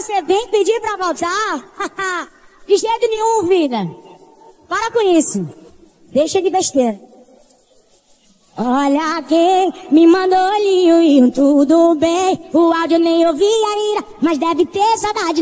você vem pedir pra voltar? De jeito nenhum, vida. Para com isso. Deixa de besteira. Olha quem me mandou ali, tudo bem. O áudio nem ouvi ainda, mas deve ter saudade.